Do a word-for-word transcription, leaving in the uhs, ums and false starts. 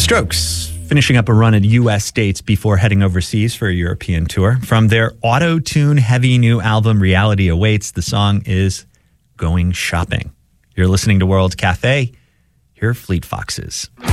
Strokes, finishing up a run at U S dates before heading overseas for a European tour. From their auto-tune heavy new album, Reality Awaits, the song is Going Shopping. You're listening to World Cafe. Here are Fleet Foxes.